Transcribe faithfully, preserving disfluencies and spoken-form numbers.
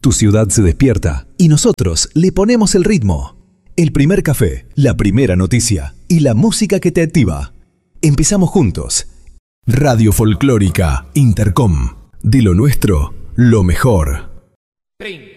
Tu ciudad se despierta y nosotros le ponemos el ritmo. El primer café, la primera noticia y la música que te activa. Empezamos juntos. Radio Folclórica Intercom. De lo nuestro, lo mejor. Trin.